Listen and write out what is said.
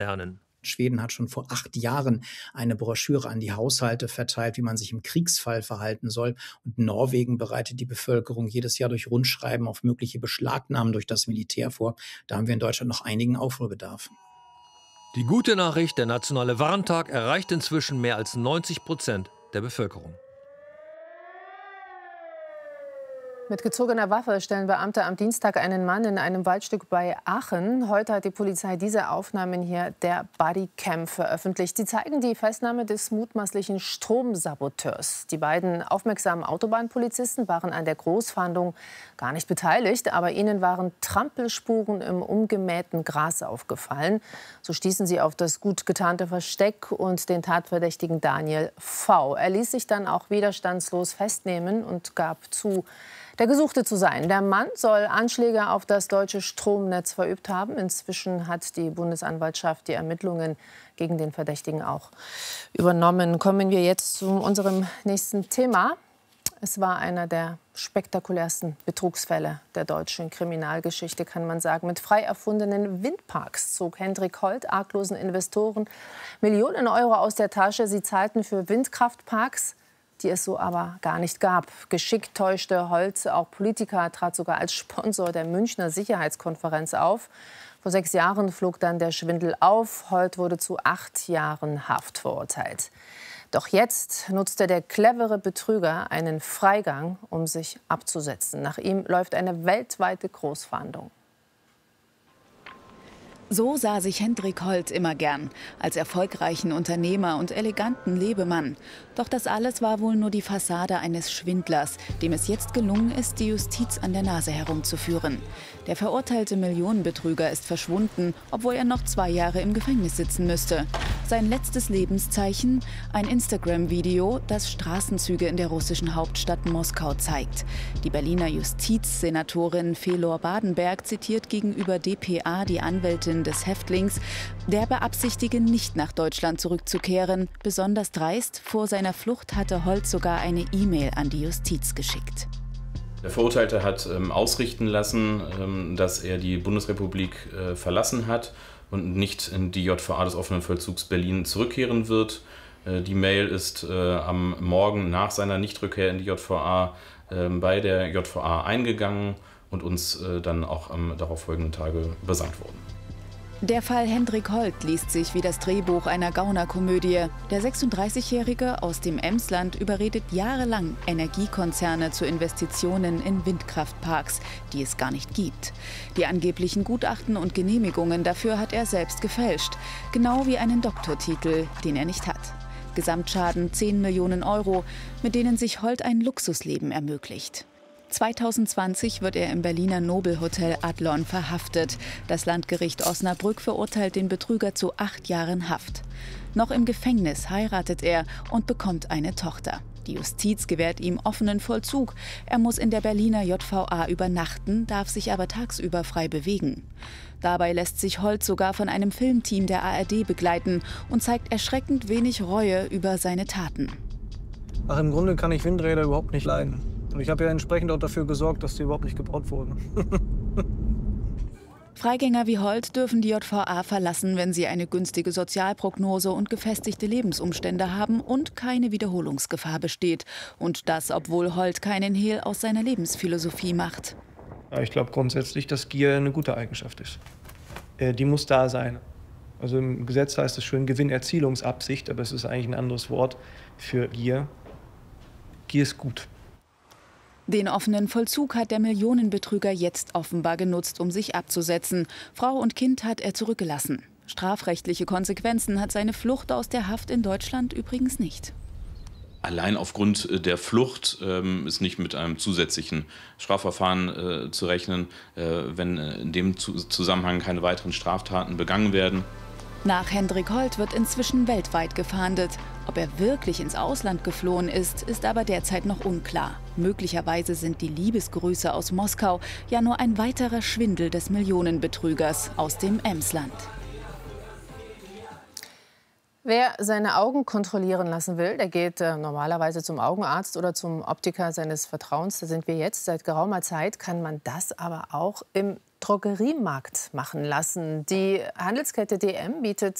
lernen. Schweden hat schon vor 8 Jahren eine Broschüre an die Haushalte verteilt, wie man sich im Kriegsfall verhalten soll. Und Norwegen bereitet die Bevölkerung jedes Jahr durch Rundschreiben auf mögliche Beschlagnahmen durch das Militär vor. Da haben wir in Deutschland noch einigen Aufholbedarf. Die gute Nachricht, der nationale Warntag erreicht inzwischen mehr als 90% der Bevölkerung. Mit gezogener Waffe stellen Beamte am Dienstag einen Mann in einem Waldstück bei Aachen. Heute hat die Polizei diese Aufnahmen hier der Bodycam veröffentlicht. Sie zeigen die Festnahme des mutmaßlichen Stromsaboteurs. Die beiden aufmerksamen Autobahnpolizisten waren an der Großfahndung gar nicht beteiligt, aber ihnen waren Trampelspuren im umgemähten Gras aufgefallen. So stießen sie auf das gut getarnte Versteck und den Tatverdächtigen Daniel V. Er ließ sich dann auch widerstandslos festnehmen und gab zu, der Gesuchte zu sein. Der Mann soll Anschläge auf das deutsche Stromnetz verübt haben. Inzwischen hat die Bundesanwaltschaft die Ermittlungen gegen den Verdächtigen auch übernommen. Kommen wir jetzt zu unserem nächsten Thema. Es war einer der spektakulärsten Betrugsfälle der deutschen Kriminalgeschichte, kann man sagen. Mit frei erfundenen Windparks zog Hendrik Holt arglosen Investoren Millionen Euro aus der Tasche. Sie zahlten für Windkraftparks, die es so aber gar nicht gab. Geschickt täuschte Holt auch Politiker, trat sogar als Sponsor der Münchner Sicherheitskonferenz auf. Vor 6 Jahren flog dann der Schwindel auf. Holt wurde zu 8 Jahren Haft verurteilt. Doch jetzt nutzte der clevere Betrüger einen Freigang, um sich abzusetzen. Nach ihm läuft eine weltweite Großfahndung. So sah sich Hendrik Holt immer gern, als erfolgreichen Unternehmer und eleganten Lebemann. Doch das alles war wohl nur die Fassade eines Schwindlers, dem es jetzt gelungen ist, die Justiz an der Nase herumzuführen. Der verurteilte Millionenbetrüger ist verschwunden, obwohl er noch 2 Jahre im Gefängnis sitzen müsste. Sein letztes Lebenszeichen? Ein Instagram-Video, das Straßenzüge in der russischen Hauptstadt Moskau zeigt. Die Berliner Justizsenatorin Felor Badenberg zitiert gegenüber dpa die Anwältin des Häftlings, der beabsichtige, nicht nach Deutschland zurückzukehren. Besonders dreist, vor seiner Flucht hatte Holt sogar eine E-Mail an die Justiz geschickt. Der Verurteilte hat ausrichten lassen, dass er die Bundesrepublik verlassen hat und nicht in die JVA des offenen Vollzugs Berlin zurückkehren wird. Die Mail ist am Morgen nach seiner Nichtrückkehr in die JVA bei der JVA eingegangen und uns dann auch am darauffolgenden Tage übersandt worden. Der Fall Hendrik Holt liest sich wie das Drehbuch einer Gaunerkomödie. Der 36-Jährige aus dem Emsland überredet jahrelang Energiekonzerne zu Investitionen in Windkraftparks, die es gar nicht gibt. Die angeblichen Gutachten und Genehmigungen dafür hat er selbst gefälscht. Genau wie einen Doktortitel, den er nicht hat. Gesamtschaden 10 Millionen Euro, mit denen sich Holt ein Luxusleben ermöglicht. 2020 wird er im Berliner Nobelhotel Adlon verhaftet. Das Landgericht Osnabrück verurteilt den Betrüger zu 8 Jahren Haft. Noch im Gefängnis heiratet er und bekommt eine Tochter. Die Justiz gewährt ihm offenen Vollzug. Er muss in der Berliner JVA übernachten, darf sich aber tagsüber frei bewegen. Dabei lässt sich Holt sogar von einem Filmteam der ARD begleiten und zeigt erschreckend wenig Reue über seine Taten. Ach, im Grunde kann ich Windräder überhaupt nicht leiden. Und ich habe ja entsprechend auch dafür gesorgt, dass die überhaupt nicht gebaut wurden. Freigänger wie Holt dürfen die JVA verlassen, wenn sie eine günstige Sozialprognose und gefestigte Lebensumstände haben und keine Wiederholungsgefahr besteht. Und das, obwohl Holt keinen Hehl aus seiner Lebensphilosophie macht. Ja, ich glaube grundsätzlich, dass Gier eine gute Eigenschaft ist. Die muss da sein. Also im Gesetz heißt es schön Gewinnerzielungsabsicht, aber es ist eigentlich ein anderes Wort für Gier. Gier ist gut. Den offenen Vollzug hat der Millionenbetrüger jetzt offenbar genutzt, um sich abzusetzen. Frau und Kind hat er zurückgelassen. Strafrechtliche Konsequenzen hat seine Flucht aus der Haft in Deutschland übrigens nicht. Allein aufgrund der Flucht ist nicht mit einem zusätzlichen Strafverfahren zu rechnen, wenn in dem Zusammenhang keine weiteren Straftaten begangen werden. Nach Hendrik Holt wird inzwischen weltweit gefahndet. Ob er wirklich ins Ausland geflohen ist, ist aber derzeit noch unklar. Möglicherweise sind die Liebesgrüße aus Moskau ja nur ein weiterer Schwindel des Millionenbetrügers aus dem Emsland. Wer seine Augen kontrollieren lassen will, der geht normalerweise zum Augenarzt oder zum Optiker seines Vertrauens. Da sind wir jetzt. Seit geraumer Zeit kann man das aber auch im Drogeriemarkt machen lassen. Die Handelskette DM bietet